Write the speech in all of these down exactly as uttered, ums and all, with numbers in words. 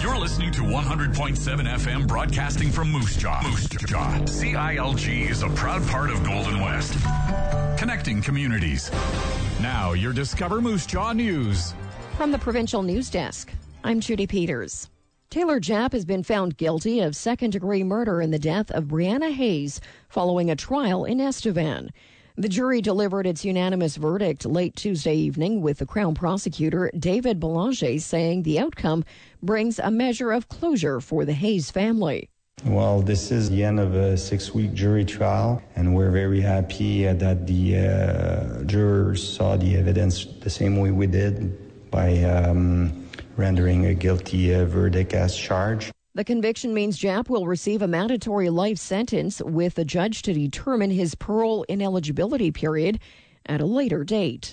You're listening to one hundred point seven F M, broadcasting from Moose Jaw. Moose Jaw. C I L G is a proud part of Golden West, connecting communities. Now, your Discover Moose Jaw news. From the Provincial News Desk, I'm Judy Peters. Taylor Japp has been found guilty of second-degree murder in the death of Brianna Hayes following a trial in Estevan. The jury delivered its unanimous verdict late Tuesday evening, with the Crown prosecutor David Belanger saying the outcome brings a measure of closure for the Hayes family. Well, this is the end of a six-week jury trial, and we're very happy uh, that the uh, jurors saw the evidence the same way we did by um, rendering a guilty uh, verdict as charged. The conviction means Japp will receive a mandatory life sentence, with the judge to determine his parole ineligibility period at a later date.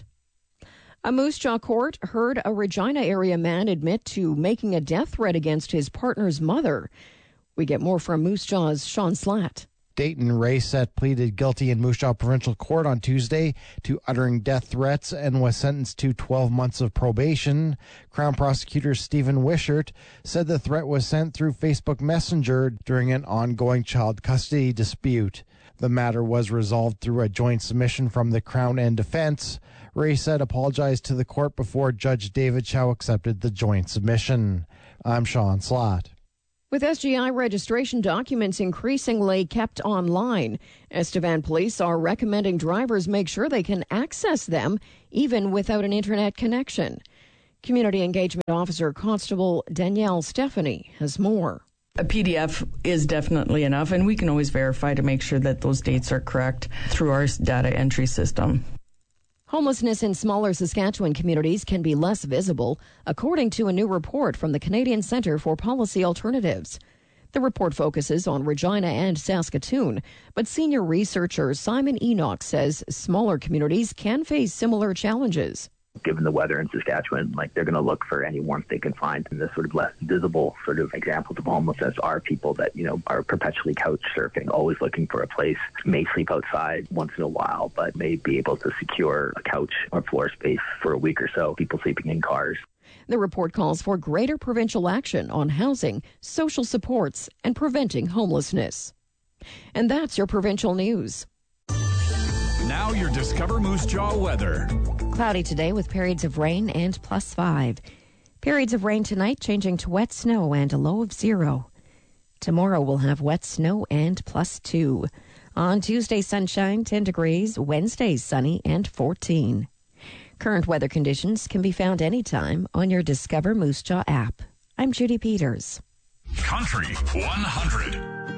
A Moose Jaw court heard a Regina area man admit to making a death threat against his partner's mother. We get more from Moose Jaw's Sean Slatt. Dayton Rayset pleaded guilty in Moose Jaw Provincial Court on Tuesday to uttering death threats and was sentenced to twelve months of probation. Crown Prosecutor Stephen Wishart said the threat was sent through Facebook Messenger during an ongoing child custody dispute. The matter was resolved through a joint submission from the Crown and defense. Rayset apologized to the court before Judge David Chow accepted the joint submission. I'm Sean Slatt. With S G I registration documents increasingly kept online, Estevan police are recommending drivers make sure they can access them even without an internet connection. Community Engagement Officer Constable Danielle Stephanie has more. A P D F is definitely enough, and we can always verify to make sure that those dates are correct through our data entry system. Homelessness in smaller Saskatchewan communities can be less visible, according to a new report from the Canadian Centre for Policy Alternatives. The report focuses on Regina and Saskatoon, but senior researcher Simon Enoch says smaller communities can face similar challenges. Given the weather in Saskatchewan, like they're going to look for any warmth they can find. And the sort of less visible sort of examples of homelessness are people that, you know, are perpetually couch surfing, always looking for a place, may sleep outside once in a while, but may be able to secure a couch or floor space for a week or so, people sleeping in cars. The report calls for greater provincial action on housing, social supports, and preventing homelessness. And that's your provincial news. Now your Discover Moose Jaw weather. Cloudy today with periods of rain and plus five. Periods of rain tonight changing to wet snow and a low of zero. Tomorrow we'll have wet snow and plus two. On Tuesday, sunshine, ten degrees. Wednesday, sunny and fourteen. Current weather conditions can be found anytime on your Discover Moose Jaw app. I'm Judy Peters. Country one hundred.